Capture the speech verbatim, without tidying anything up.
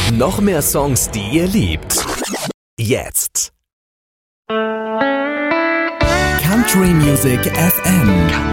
Noch mehr Songs, die ihr liebt. Jetzt. Country Music F M.